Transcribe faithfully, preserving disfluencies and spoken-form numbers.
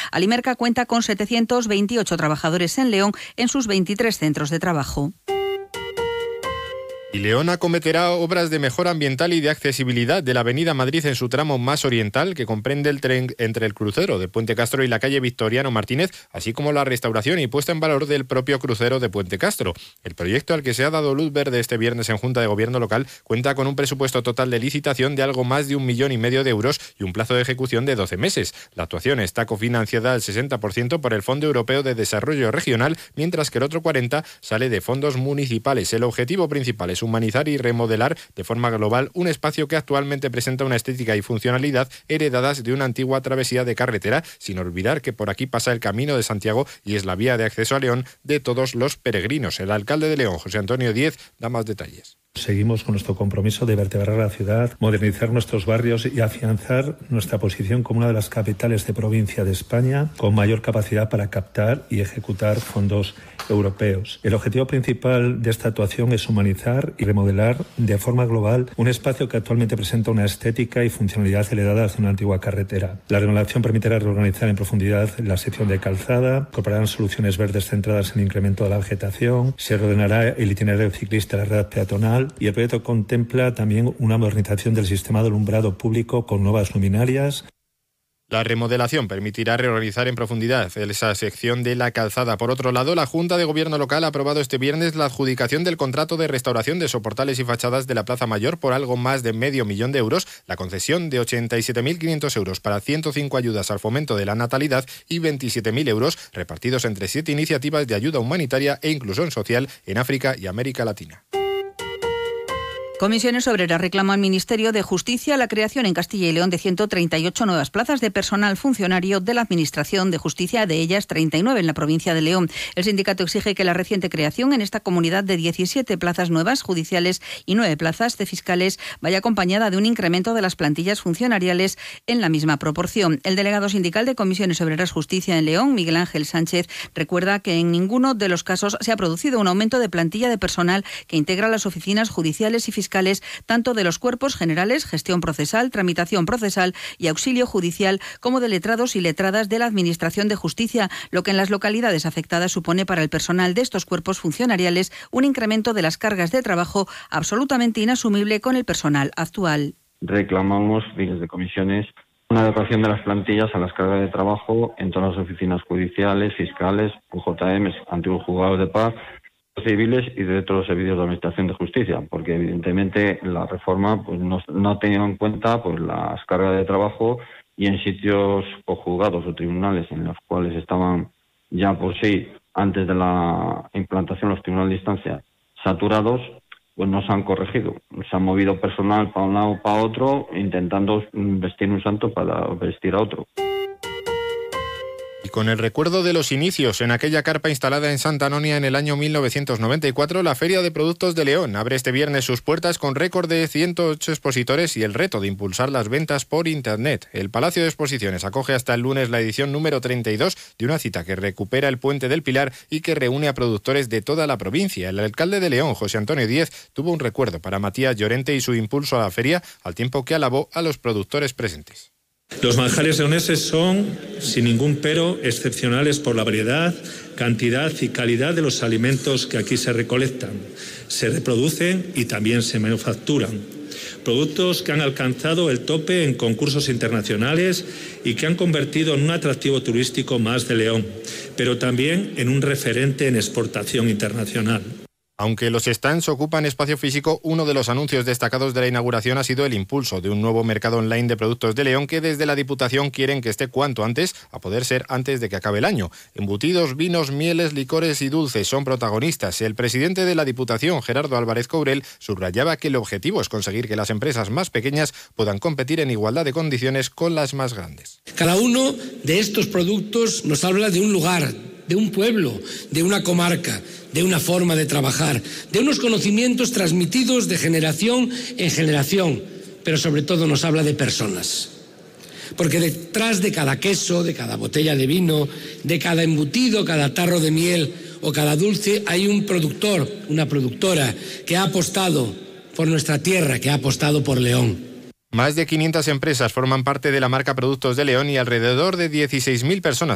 Alimerca cuenta con setecientos veintiocho trabajadores en León en sus veintitrés centros de trabajo. Y León acometerá obras de mejora ambiental y de accesibilidad de la avenida Madrid en su tramo más oriental, que comprende el tren entre el crucero de Puente Castro y la calle Victoriano Martínez, así como la restauración y puesta en valor del propio crucero de Puente Castro. El proyecto, al que se ha dado luz verde este viernes en Junta de Gobierno local, cuenta con un presupuesto total de licitación de algo más de un millón y medio de euros y un plazo de ejecución de doce meses. La actuación está cofinanciada al sesenta por ciento por el Fondo Europeo de Desarrollo Regional, mientras que el otro cuarenta por ciento sale de fondos municipales. El objetivo principal es humanizar y remodelar de forma global un espacio que actualmente presenta una estética y funcionalidad heredadas de una antigua travesía de carretera, sin olvidar que por aquí pasa el Camino de Santiago y es la vía de acceso a León de todos los peregrinos. El alcalde de León, José Antonio Díez, da más detalles. Seguimos con nuestro compromiso de vertebrar la ciudad, modernizar nuestros barrios y afianzar nuestra posición como una de las capitales de provincia de España con mayor capacidad para captar y ejecutar fondos europeos. El objetivo principal de esta actuación es humanizar y remodelar de forma global un espacio que actualmente presenta una estética y funcionalidad heredadas de una antigua carretera. La remodelación permitirá reorganizar en profundidad la sección de calzada, incorporarán soluciones verdes centradas en el incremento de la vegetación, se ordenará el itinerario ciclista y la red peatonal, y el proyecto contempla también una modernización del sistema de alumbrado público con nuevas luminarias. La remodelación permitirá reorganizar en profundidad esa sección de la calzada. Por otro lado, la Junta de Gobierno local ha aprobado este viernes la adjudicación del contrato de restauración de soportales y fachadas de la Plaza Mayor por algo más de medio millón de euros, la concesión de ochenta y siete mil quinientos euros para ciento cinco ayudas al fomento de la natalidad y veintisiete mil euros repartidos entre siete iniciativas de ayuda humanitaria e inclusión social en África y América Latina. Comisiones Obreras reclama al Ministerio de Justicia la creación en Castilla y León de ciento treinta y ocho nuevas plazas de personal funcionario de la Administración de Justicia, de ellas treinta y nueve en la provincia de León. El sindicato exige que la reciente creación en esta comunidad de diecisiete plazas nuevas judiciales y nueve plazas de fiscales vaya acompañada de un incremento de las plantillas funcionariales en la misma proporción. El delegado sindical de Comisiones Obreras Justicia en León, Miguel Ángel Sánchez, recuerda que en ninguno de los casos se ha producido un aumento de plantilla de personal que integra las oficinas judiciales y fiscales, tanto de los cuerpos generales, gestión procesal, tramitación procesal y auxilio judicial, como de letrados y letradas de la Administración de Justicia, lo que en las localidades afectadas supone para el personal de estos cuerpos funcionariales un incremento de las cargas de trabajo absolutamente inasumible con el personal actual. Reclamamos desde comisiones una adecuación de las plantillas a las cargas de trabajo en todas las oficinas judiciales, fiscales, U J Ms, antiguos juzgados de paz, civiles y de todos los servicios de Administración de Justicia, porque evidentemente la reforma pues no, no ha tenido en cuenta pues las cargas de trabajo y en sitios o juzgados o tribunales en los cuales estaban ya por sí, antes de la implantación los tribunales de instancia saturados, pues no se han corregido. Se han movido personal para un lado o para otro, intentando vestir un santo para vestir a otro. Y con el recuerdo de los inicios en aquella carpa instalada en Santa Anonia en el año mil novecientos noventa y cuatro, la Feria de Productos de León abre este viernes sus puertas con récord de ciento ocho expositores y el reto de impulsar las ventas por Internet. El Palacio de Exposiciones acoge hasta el lunes la edición número treinta y dos de una cita que recupera el Puente del Pilar y que reúne a productores de toda la provincia. El alcalde de León, José Antonio Díez, tuvo un recuerdo para Matías Llorente y su impulso a la feria, al tiempo que alabó a los productores presentes. Los manjares leoneses son, sin ningún pero, excepcionales por la variedad, cantidad y calidad de los alimentos que aquí se recolectan, se reproducen y también se manufacturan. Productos que han alcanzado el tope en concursos internacionales y que han convertido en un atractivo turístico más de León, pero también en un referente en exportación internacional. Aunque los stands ocupan espacio físico, uno de los anuncios destacados de la inauguración ha sido el impulso de un nuevo mercado online de productos de León que desde la Diputación quieren que esté cuanto antes, a poder ser antes de que acabe el año. Embutidos, vinos, mieles, licores y dulces son protagonistas. El presidente de la Diputación, Gerardo Álvarez Courel, subrayaba que el objetivo es conseguir que las empresas más pequeñas puedan competir en igualdad de condiciones con las más grandes. Cada uno de estos productos nos habla de un lugar, de un pueblo, de una comarca, de una forma de trabajar, de unos conocimientos transmitidos de generación en generación, pero sobre todo nos habla de personas. Porque detrás de cada queso, de cada botella de vino, de cada embutido, cada tarro de miel o cada dulce, hay un productor, una productora que ha apostado por nuestra tierra, que ha apostado por León. Más de quinientas empresas forman parte de la marca Productos de León y alrededor de dieciséis mil personas